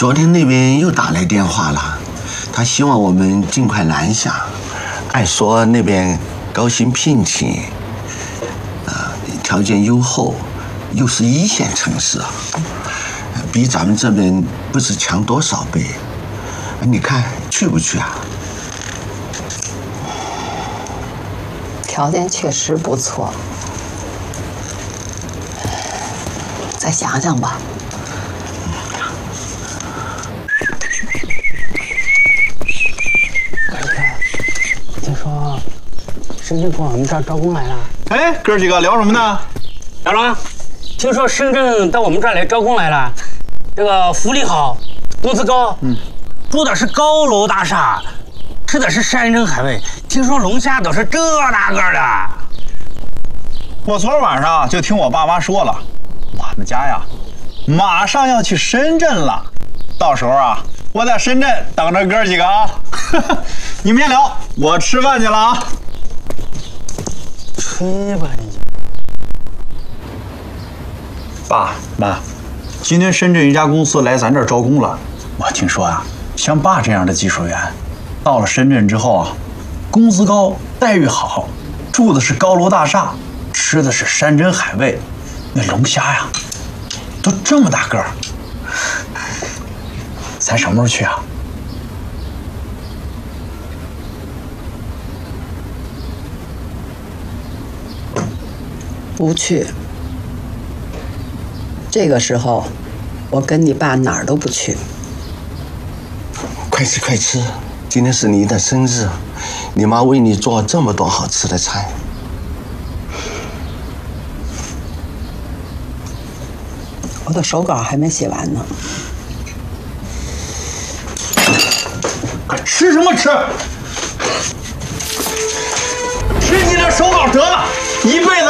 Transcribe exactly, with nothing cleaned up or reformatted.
昨天那边又打来电话了，他希望我们尽快南下。按说那边高薪聘请，啊，条件优厚，又是一线城市啊，比咱们这边不知强多少倍。你看去不去啊？ 条件确实不错，再想想吧。 听说深圳过我们这儿招工来了。 哎，哥几个聊什么呢？ 小张，听说深圳到我们这儿来招工来了，这个福利好，工资高，嗯，住的是高楼大厦，吃的是山珍海味，听说龙虾都是这大个的。 我昨儿晚上就听我爸妈说了，我们家呀，马上要去深圳了，到时候啊，我在深圳等着哥几个啊。你们先聊，我吃饭去了啊。 吹吧你！ 爸妈，今天深圳一家公司来咱这儿招工了。我听说啊，像爸这样的技术员，到了深圳之后啊，工资高，待遇好，住的是高楼大厦，吃的是山珍海味，那龙虾呀，都这么大个儿。咱什么时候去啊？ 不去。这个时候，我跟你爸哪儿都不去。 快吃快吃，今天是你的生日，你妈为你做这么多好吃的菜。 我的手稿还没写完呢。 还吃什么吃？吃你的手稿得了，一辈